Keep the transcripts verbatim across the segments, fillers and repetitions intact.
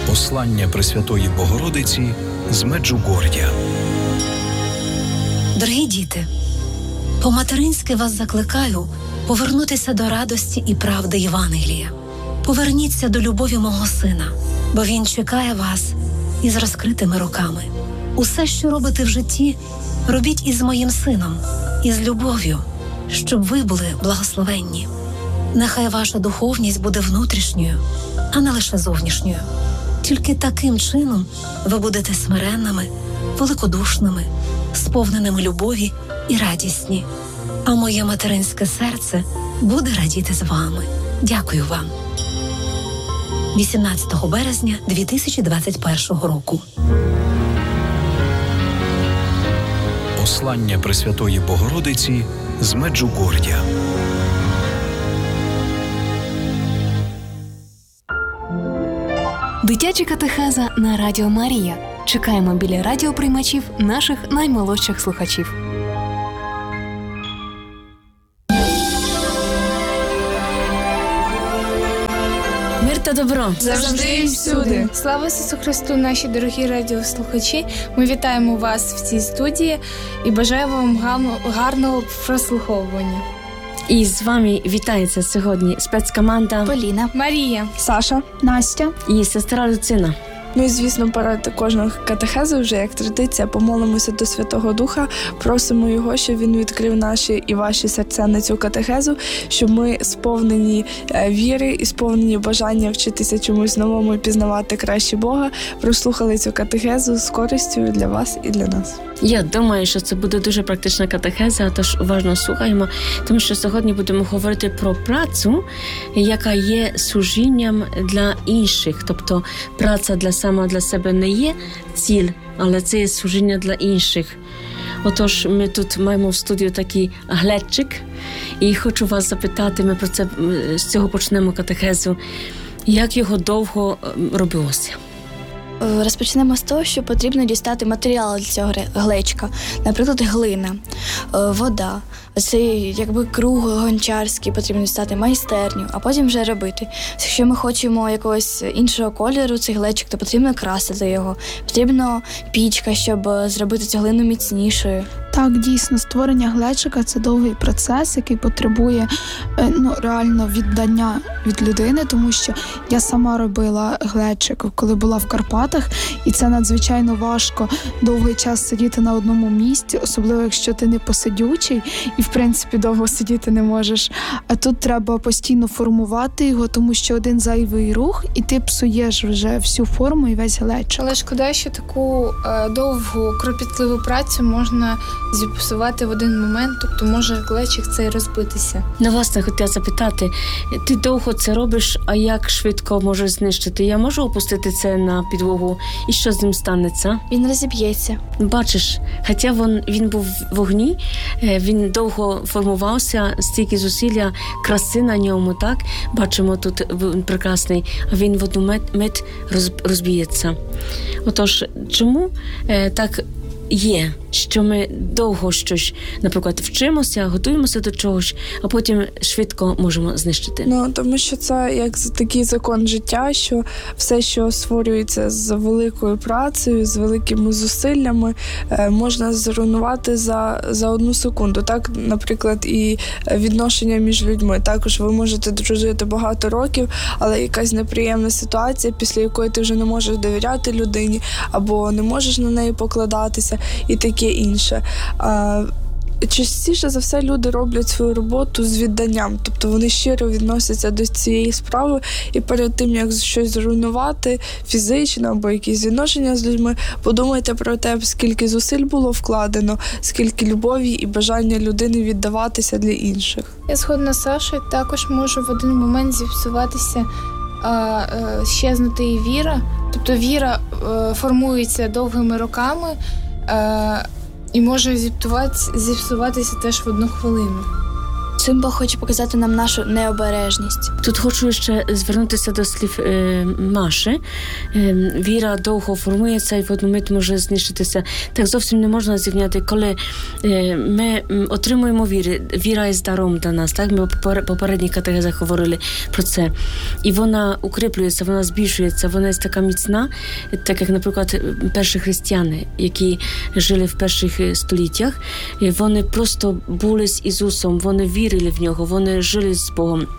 Послання Пресвятої Богородиці з Меджугор'я. Дорогі діти, по-материнськи вас закликаю повернутися до радості і правди Євангелія. Поверніться до любові мого сина, бо він чекає вас із розкритими руками. Усе, що робите в житті, робіть із моїм сином, із любов'ю, щоб ви були благословенні. Нехай ваша духовність буде внутрішньою, а не лише зовнішньою. Тільки таким чином ви будете смиренними, великодушними, сповненими любові і радісні. А моє материнське серце буде радіти з вами. Дякую вам. вісімнадцятого березня дві тисячі двадцять першого року. Послання Пресвятої Богородиці з Меджугор'я. Дитяча катехеза на Радіо Марія. Чекаємо біля радіоприймачів наших наймолодших слухачів. Мир та добро. Завжди і всюди. Слава Ісусу Христу, наші дорогі радіослухачі. Ми вітаємо вас в цій студії і бажаємо вам гарного прослуховування. І з вами вітається сьогодні спецкоманда Поліна, Марія, Саша, Настя і сестра Люцина. Ну і, звісно, перед кожного катехезу, вже як традиція, помолимося до Святого Духа, просимо Його, щоб Він відкрив наші і ваші серця на цю катехезу, щоб ми сповнені віри і сповнені бажання вчитися чомусь новому і пізнавати краще Бога, прослухали цю катехезу з користю для вас і для нас. Я думаю, що це буде дуже практична катехеза, тож уважно слухаємо, тому що сьогодні будемо говорити про працю, яка є служінням для інших. Тобто праця для сама для себе не є ціль, але це є служіння для інших. Отож, ми тут маємо в студію такий глечик, і хочу вас запитати, ми про це з цього почнемо катехезу, як його довго робилося? Розпочнемо з того, що потрібно дістати матеріали для цього глечка. Наприклад, глина, вода. Це якби круг гончарський, потрібно дістати майстерню, а потім вже робити. Якщо ми хочемо якогось іншого кольору цей глечик, то потрібно красити його. Потрібно пічка, щоб зробити цю глину міцнішою. Так, дійсно, створення глечика – це довгий процес, який потребує ну, реально віддання від людини, тому що я сама робила глечик, коли була в Карпатах, і це надзвичайно важко довгий час сидіти на одному місці, особливо якщо ти не посидючий і, в принципі, довго сидіти не можеш. А тут треба постійно формувати його, тому що один зайвий рух, і ти псуєш вже всю форму і весь глечик. Але шкода, що таку е, довгу, кропітливу працю можна зіпсувати в один момент, тобто може глечик цей розбитися. Ну, власне, хотіла запитати, ти довго це робиш, а як швидко можеш знищити? Я можу опустити це на підлогу, і що з ним станеться? Він розіб'ється. Бачиш, хоча він, він був в вогні, він довго формувався, стільки зусилля, краси на ньому, так? Бачимо, тут він прекрасний, а він в одну мить розб'ється. Отож, чому е, так є, що ми довго щось, наприклад, вчимося, готуємося до чогось, а потім швидко можемо знищити? Ну, тому що це як такий закон життя, що все, що створюється з великою працею, з великими зусиллями, можна зруйнувати за, за одну секунду. Так, наприклад, і відношення між людьми. Також ви можете дружити багато років, але якась неприємна ситуація, після якої ти вже не можеш довіряти людині, або не можеш на неї покладатися, і таке інше. А, частіше за все люди роблять свою роботу з відданням, тобто вони щиро відносяться до цієї справи, і перед тим, як щось зруйнувати фізично або якісь відношення з людьми, подумайте про те, скільки зусиль було вкладено, скільки любові і бажання людини віддаватися для інших. Я згодна з Сашою, також може в один момент зіпсуватися, а, а, щезнути і віра, тобто віра а, формується довгими роками, і може зіпсуватися теж в одну хвилину. Цим Бог хоче показати нам нашу необережність. Тут хочу ще звернутися до слів е, Маші. Е, віра довго формується і в одну мить може знищитися. Так зовсім не можна зрівняти, коли е, ми отримуємо віру. Віра є даром для нас. Так? Ми в попередніх катехезах говорили про це. І вона укріплюється, вона збільшується, вона є така міцна, так як, наприклад, перші християни, які жили в перших століттях, вони просто були з Ісусом, вони вірили в нього, вони жили з Богом.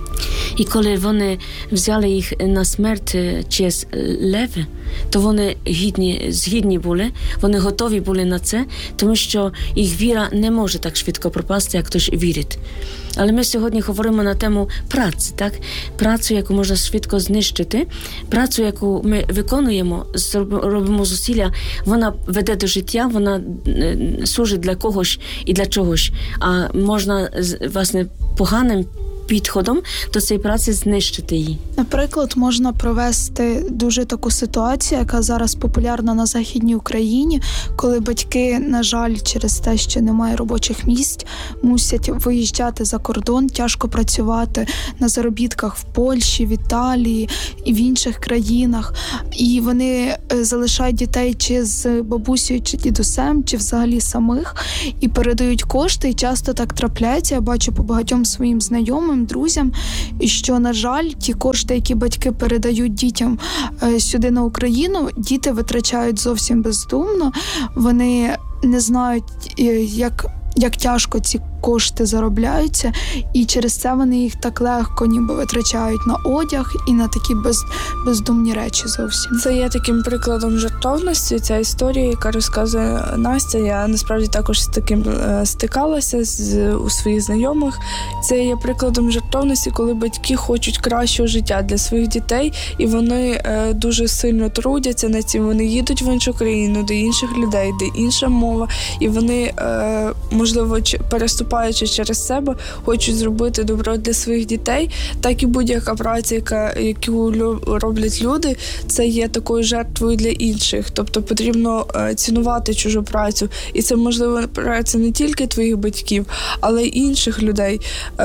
І коли вони взяли їх на смерть через леви, то вони гідні, згідні були, вони готові були на це, тому що їх віра не може так швидко пропасти, як хтось вірить. Але ми сьогодні говоримо на тему праці, так? Працю, яку можна швидко знищити, працю, яку ми виконуємо, робимо зусилля, вона веде до життя, вона служить для когось і для чогось. А можна, власне, поганим підходом до цієї праці знищити її. Наприклад, можна провести дуже таку ситуацію, яка зараз популярна на Західній Україні, коли батьки, на жаль, через те, що немає робочих місць, мусять виїжджати за кордон, тяжко працювати на заробітках в Польщі, в Італії і в інших країнах. І вони залишають дітей чи з бабусею, чи дідусем, чи взагалі самих, і передають кошти, і часто так трапляється. Я бачу по багатьом своїм знайомим, друзям, і що, на жаль, ті кошти, які батьки передають дітям е, сюди на Україну, діти витрачають зовсім бездумно, вони не знають, е, як, як тяжко ці кошти заробляються, і через це вони їх так легко ніби витрачають на одяг і на такі без, бездумні речі зовсім. Це є таким прикладом жертовності, ця історія, яка розказує Настя. Я насправді також з таким е, стикалася з, у своїх знайомих. Це є прикладом жертовності, коли батьки хочуть кращого життя для своїх дітей, і вони е, дуже сильно трудяться над цим. Вони їдуть в іншу країну, до інших людей, де інша мова, і вони, е, можливо, переступають через себе, хочуть зробити добро для своїх дітей, так і будь-яка праця, яка, яку роблять люди, це є такою жертвою для інших. Тобто потрібно цінувати чужу працю. І це, можливо, праця не тільки твоїх батьків, але й інших людей.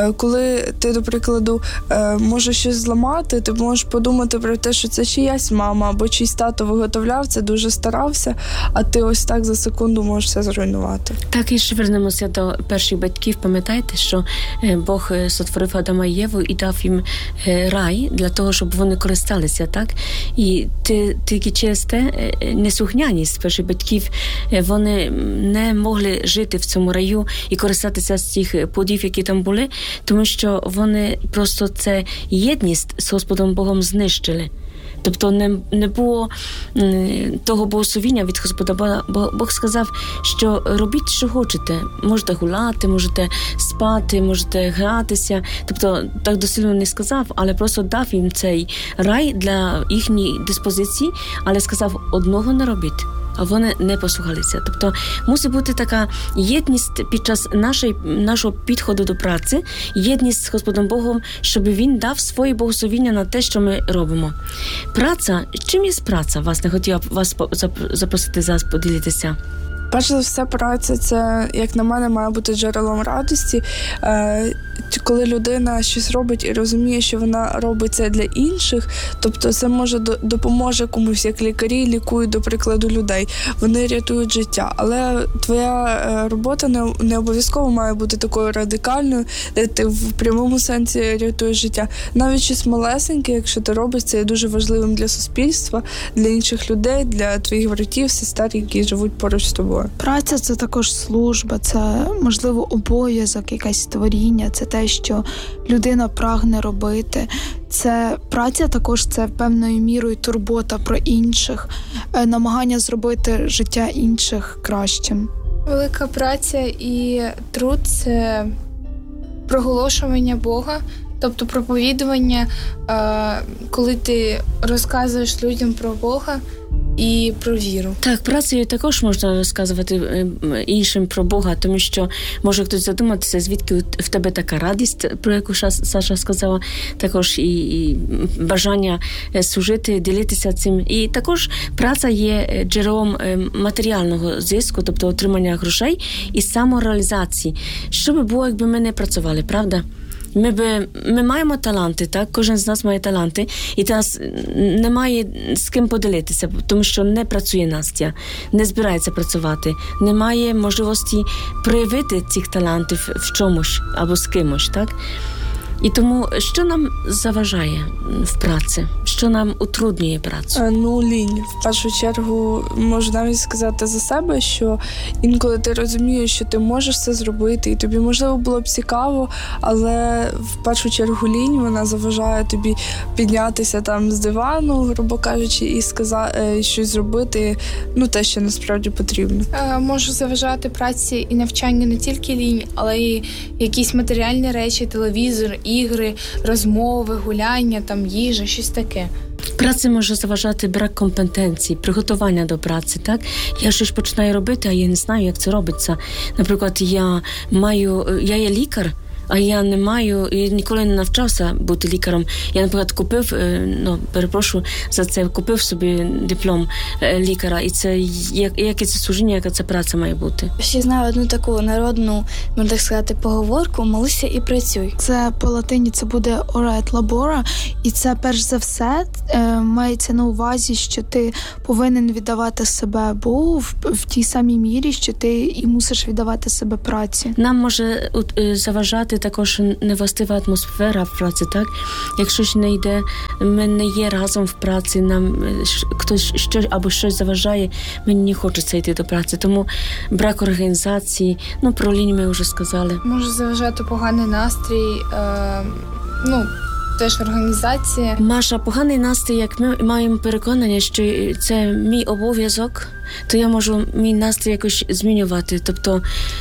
Коли ти, до прикладу, можеш щось зламати, ти можеш подумати про те, що це чиясь мама або чийсь тато виготовляв, це дуже старався, а ти ось так за секунду можеш все зруйнувати. Так, і ще вернемося до перших батьків. Пам'ятаєте, що Бог сотворив Адама і Єву і дав їм рай для того, щоб вони користалися, так? І тільки через те неслухняність перших батьків, вони не могли жити в цьому раю і користатися з цих плодів, які там були, тому що вони просто це єдність з Господом Богом знищили. Тобто не, не було того благословіння від Господа Бога. Бог сказав, що робіть, що хочете. Можете гуляти, можете спати, можете гратися. Тобто так дослівно не сказав, але просто дав їм цей рай для їхньої диспозиції, але сказав, одного не робіть. А вони не послухалися. Тобто мусить бути така єдність під час нашої, нашого підходу до праці, єдність з Господом Богом, щоб Він дав своє благословіння на те, що ми робимо. Праця, чим є праця? Власне, хотіла б вас запросити зараз поділитися. Перш за все, праця – це, як на мене, має бути джерелом радості. Коли людина щось робить і розуміє, що вона робить це для інших, тобто це може допоможе комусь, як лікарі лікують, до прикладу, людей. Вони рятують життя. Але твоя робота не, не обов'язково має бути такою радикальною, де ти в прямому сенсі рятуєш життя. Навіть щось малесеньке, якщо ти робиш, це є дуже важливим для суспільства, для інших людей, для твоїх братів, сестер, які живуть поруч з тобою. Праця – це також служба, це, можливо, обов'язок, якесь творіння, це те, що людина прагне робити. Це праця також, це певною мірою турбота про інших, намагання зробити життя інших кращим. Велика праця і труд – це проголошування Бога, тобто проповідування, коли ти розказуєш людям про Бога, і про віру. Так, працею також можна розказувати е, іншим про Бога, тому що може хтось задуматися, звідки в тебе така радість, про яку Саша сказала, також і, і бажання служити, ділитися цим. І також праця є джерелом матеріального зиску, тобто отримання грошей і самореалізації. Що би було, якби ми не працювали, правда? Ми, би, ми маємо таланти, так? Кожен з нас має таланти, і в нас немає з ким поділитися, тому що не працює Настя, не збирається працювати, немає можливості проявити цих талантів в чомусь або з кимось, так? І тому, що нам заважає в праці? Що нам утруднює працю? Ну, лінь. В першу чергу, можу навіть сказати за себе, що інколи ти розумієш, що ти можеш це зробити, і тобі, можливо, було б цікаво, але в першу чергу лінь, вона заважає тобі піднятися там з дивану, грубо кажучи, і сказати, щось зробити, ну, те, що насправді потрібно. Може заважати праці і навчання не тільки лінь, але й якісь матеріальні речі, телевізор, ігри, розмови, гуляння, там їжа, щось таке. Праці може заважати брак компетенції, приготування до праці, так? Я щось починаю робити, а я не знаю, як це робиться. Наприклад, я маю, я є лікар, а я не маю, я ніколи не навчався бути лікарем. Я, наприклад, купив, ну, перепрошую за це, купив собі диплом лікаря, і це, як, яке це служіння, яка це праця має бути. Ще знаю одну таку народну, можна так сказати, поговорку «молися і працюй». Це по латині це буде «ora et labora», і це, перш за все, мається на увазі, що ти повинен віддавати себе Богу в, в тій самій мірі, що ти і мусиш віддавати себе праці. Нам може заважати також невластива атмосфера в праці, так? Якщо ж не йде, ми не є разом в праці, нам хтось що або щось заважає, мені не хочеться йти до праці. Тому брак організації, ну, про лінь ми вже сказали. Може заважати поганий настрій, е, ну, теж організація. Маша, поганий настрій, як ми маємо переконання, що це мій обов'язок, то я можу мій настрій якось змінювати, тобто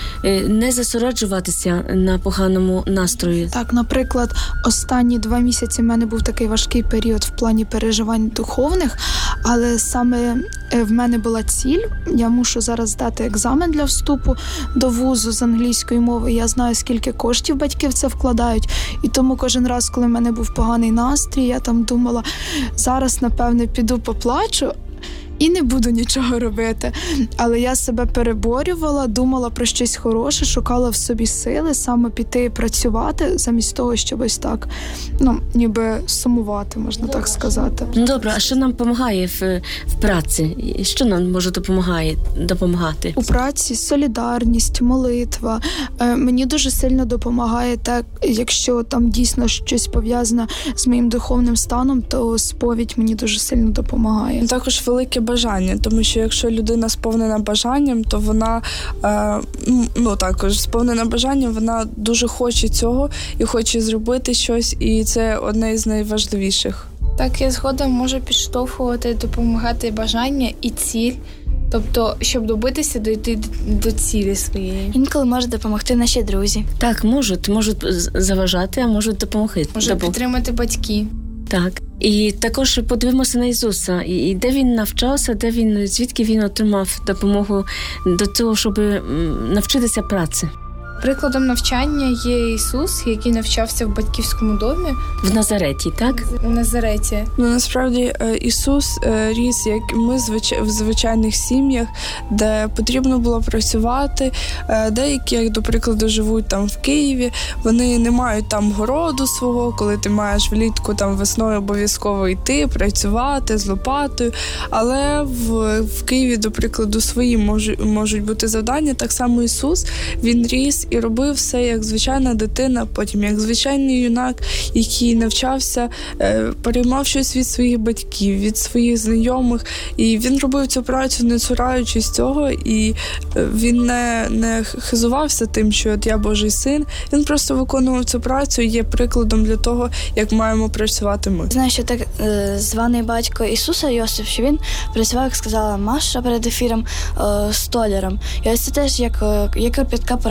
не зосереджуватися на поганому настрої. Так, наприклад, останні два місяці в мене був такий важкий період в плані переживань духовних, але саме в мене була ціль. Я мушу зараз здати екзамен для вступу до вузу з англійської мови. Я знаю, скільки коштів батьки в це вкладають, і тому кожен раз, коли в мене був поганий настрій, я там думала, зараз, напевне, піду поплачу, і не буду нічого робити. Але я себе переборювала, думала про щось хороше, шукала в собі сили саме піти працювати, замість того, щоб ось так, ну, ніби сумувати, можна так сказати. Ну, добре, а що нам допомагає в, в праці? Що нам може допомагає, допомагати? У праці солідарність, молитва. Е, мені дуже сильно допомагає так, якщо там дійсно щось пов'язане з моїм духовним станом, то сповідь мені дуже сильно допомагає. Також велике бажання, тому що якщо людина сповнена бажанням, то вона, е, ну також сповнена бажанням, вона дуже хоче цього і хоче зробити щось, і це одне із найважливіших. Так, я згодом можу підштовхувати, допомагати бажання і ціль, тобто, щоб добитися, дійти до цілі своєї. Інколи можуть допомогти наші друзі. Так, можуть, можуть заважати, а можуть допомогти. Можуть підтримати батьки. Так. І також подивимося на Ісуса. І де він навчався, де він, звідки він отримав допомогу до того, щоб навчитися праці. Прикладом навчання є Ісус, який навчався в батьківському домі. В Назареті, так? В Назареті. Ну, насправді, Ісус ріс, як і ми, в звичайних сім'ях, де потрібно було працювати. Деякі, як, до прикладу, живуть там в Києві, вони не мають там городу свого, коли ти маєш влітку там весною обов'язково йти, працювати з лопатою. Але в, в Києві, до прикладу, свої можуть, можуть бути завдання. Так само Ісус, він ріс і робив все як звичайна дитина, потім як звичайний юнак, який навчався, переймав щось від своїх батьків, від своїх знайомих. І він робив цю працю, не цураючись цього, і він не, не хизувався тим, що от я Божий син. Він просто виконував цю працю і є прикладом для того, як маємо працювати ми. Знаю, що так званий батько Ісуса, Йосиф, що він працював, як сказала Маша перед ефіром, столяром. І ось це теж як, як кропітка праця. І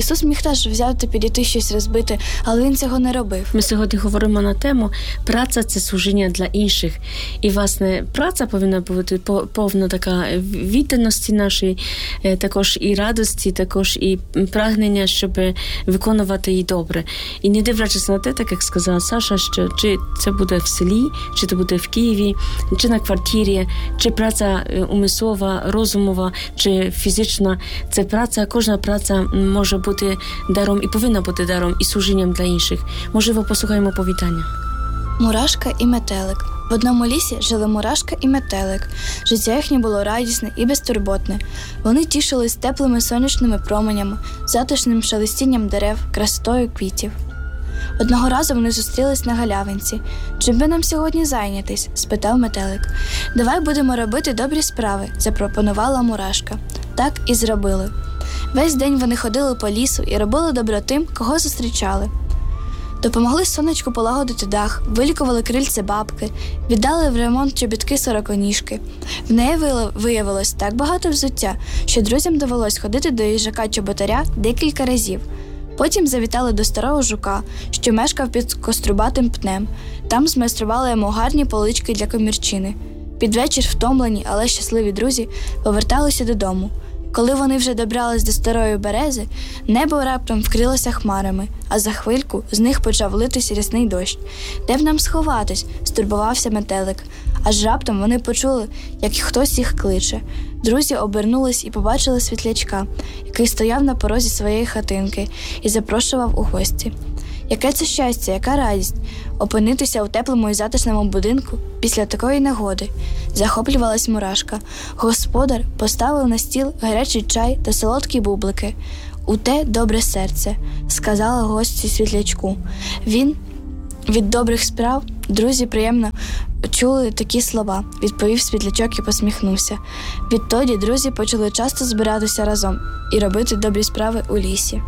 Ісус міг теж взяти, підійти щось розбити, але він цього не робив. Ми сьогодні говоримо на тему «Праця – це служіння для інших». І, власне, праця повинна бути повна така відданості нашої, також і радості, також і прагнення, щоб виконувати її добре. І не дивлячись на те, так як сказала Саша, що чи це буде в селі, чи це буде в Києві, чи на квартирі, чи праця умислова, розумова, чи фізична, це праця, кожна праця може бути даром і повинна бути даром і служінням для інших. Можливо, послухаємо повітання. Мурашка і метелик. В одному лісі жили мурашка і метелик. Життя їхнє було радісне і безтурботне. Вони тішились теплими сонячними променями, затишним шелестінням дерев, красотою квітів. Одного разу вони зустрілись на галявинці. «Чим би нам сьогодні зайнятись?» – спитав метелик. «Давай будемо робити добрі справи», – запропонувала мурашка. Так і зробили. Весь день вони ходили по лісу і робили добро тим, кого зустрічали. Допомогли сонечку полагодити дах, вилікували крильце бабки, віддали в ремонт чобітки сороконіжки. В неї виявилось так багато взуття, що друзям довелось ходити до їжака-чоботаря декілька разів. Потім завітали до старого жука, що мешкав під кострубатим пнем. Там змайстрували йому гарні полички для комірчини. Під вечір втомлені, але щасливі друзі поверталися додому. Коли вони вже добрались до старої берези, небо раптом вкрилося хмарами, а за хвильку з них почав литись рясний дощ. «Де б нам сховатись?» – стурбувався метелик. Аж раптом вони почули, як хтось їх кличе. Друзі обернулись і побачили світлячка, який стояв на порозі своєї хатинки і запрошував у гості. Яке це щастя, яка радість – опинитися у теплому і затишному будинку після такої нагоди, захоплювалась мурашка. Господар поставив на стіл гарячий чай та солодкі бублики. «У те добре серце», – сказала гості світлячку. Він від добрих справ друзі приємно чули такі слова, відповів світлячок і посміхнувся. Відтоді друзі почали часто збиратися разом і робити добрі справи у лісі.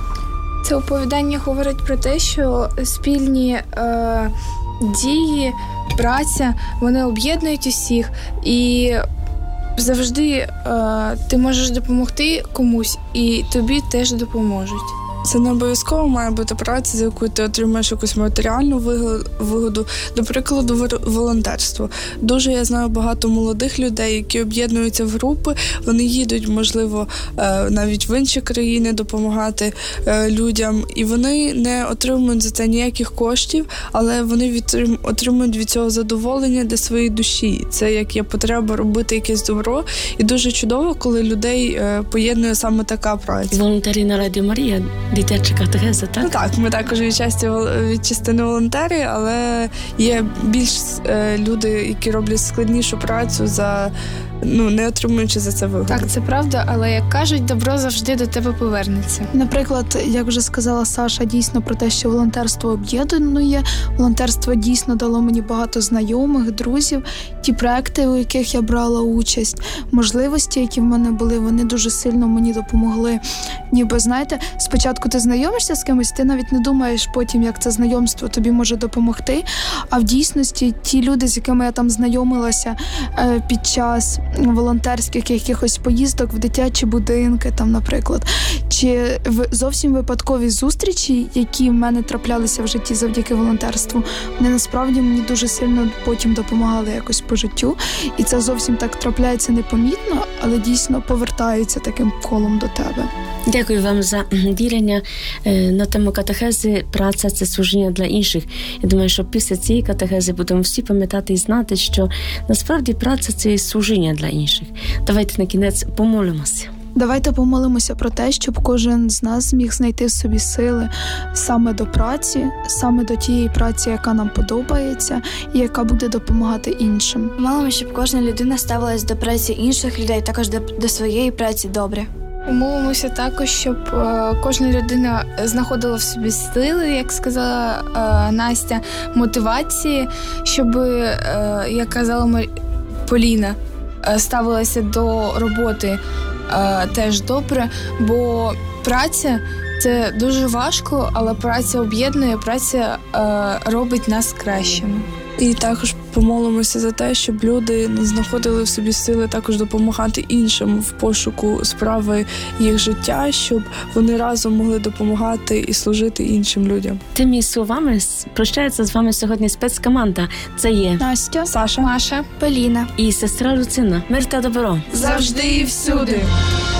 Це оповідання говорить про те, що спільні е, дії, праця, вони об'єднують усіх, і завжди е, ти можеш допомогти комусь, і тобі теж допоможуть. Це не обов'язково має бути праця, за яку ти отримаєш якусь матеріальну вигоду, до прикладу, волонтерство. Дуже я знаю багато молодих людей, які об'єднуються в групи, вони їдуть, можливо, навіть в інші країни допомагати людям, і вони не отримують за це ніяких коштів, але вони отримують від цього задоволення для своєї душі. Це як є потреба робити якесь добро, і дуже чудово, коли людей поєднує саме така праця. Волонтери на Радіо Марія. Дитяча катехеза, так? Ну так, ми також від, часті, від частини волонтери, але є більш е, люди, які роблять складнішу працю, за, ну, не отримуючи за це вигоду. Так, це правда, але, як кажуть, добро завжди до тебе повернеться. Наприклад, як вже сказала Саша, дійсно про те, що волонтерство об'єднує. Волонтерство дійсно дало мені багато знайомих, друзів. Ті проекти, у яких я брала участь, можливості, які в мене були, вони дуже сильно мені допомогли. Ніби, знаєте, спочатку ти знайомишся з кимось, ти навіть не думаєш потім, як це знайомство тобі може допомогти. А в дійсності ті люди, з якими я там знайомилася е, під час волонтерських якихось поїздок в дитячі будинки, там, наприклад, чи в зовсім випадкові зустрічі, які в мене траплялися в житті завдяки волонтерству, вони насправді мені дуже сильно потім допомагали якось по життю. І це зовсім так трапляється непомітно, але дійсно повертається таким колом до тебе. Дякую вам за ділення на тему катехези «Праця – це служіння для інших». Я думаю, що після цієї катехези будемо всі пам'ятати і знати, що насправді праця – це служіння для інших. Давайте на кінець помолимося. Давайте помолимося про те, щоб кожен з нас зміг знайти в собі сили саме до праці, саме до тієї праці, яка нам подобається і яка буде допомагати іншим. Молимо, щоб кожна людина ставилась до праці інших людей, також до, до своєї праці добре. Молимося також, щоб е, кожна людина знаходила в собі сили, як сказала е, Настя, мотивації, щоб, е, як казала Мар... Поліна, е, ставилася до роботи е, теж добре, бо праця – це дуже важко, але праця об'єднує, праця е, робить нас кращими. І також помолимося за те, щоб люди знаходили в собі сили також допомагати іншим в пошуку справи їх життя, щоб вони разом могли допомагати і служити іншим людям. Тими словами с- прощається з вами сьогодні спецкоманда. Це є Настя, Саша. Маша. Поліна. і сестра Люцина. Мир та добро. Завжди і всюди.